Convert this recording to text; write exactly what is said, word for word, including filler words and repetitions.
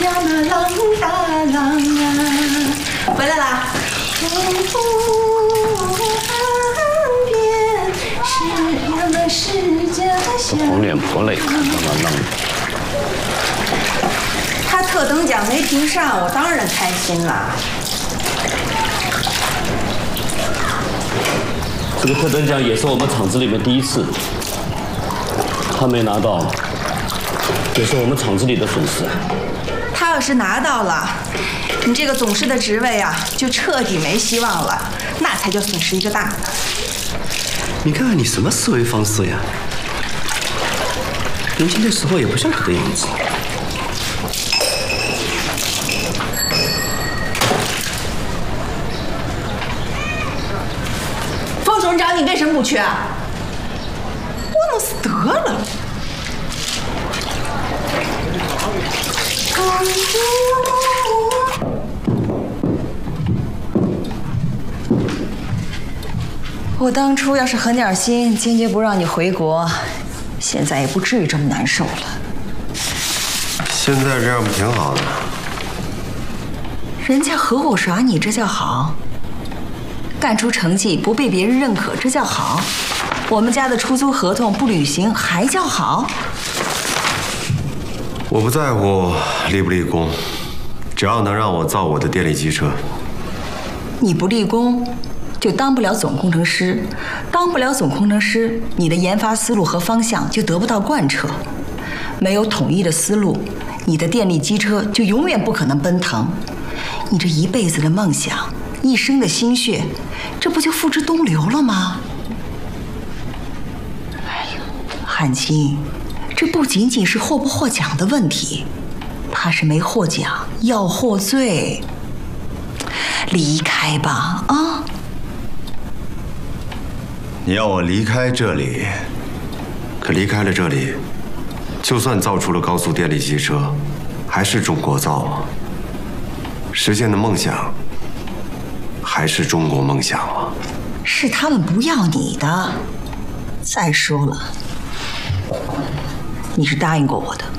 呀那浪大浪啊！回来啦！ 红脸婆泪，浪浪浪。 他特等奖没评上，我当然开心了。 这个特等奖也是我们厂子里面第一次，他没拿到，也是我们厂子里的损失。 他要是拿到了，你这个总师的职位啊，就彻底没希望了，那才叫损失一个大呢。 你看看你什么思维方式呀？年轻的时候也不像这个样子。 冯总长，你为什么不去啊？我弄死得了。我当初要是狠点心，坚决不让你回国，现在也不至于这么难受了。 现在这样不挺好的？ 人家合伙耍你，这叫好；干出成绩不被别人认可，这叫好；我们家的出租合同不履行，还叫好？ 我不在乎立不立功，只要能让我造我的电力机车。 你不立功，就当不了总工程师，当不了总工程师，你的研发思路和方向就得不到贯彻，没有统一的思路，你的电力机车就永远不可能奔腾。你这一辈子的梦想，一生的心血，这不就付之东流了吗？哎呀，汉卿，这不仅仅是获不获奖的问题，他是没获奖，要获罪。离开吧，啊！ 你要我离开这里，可离开了这里，就算造出了高速电力机车，还是中国造啊。实现的梦想，还是中国梦想啊。 是他们不要你的。再说了，你是答应过我的。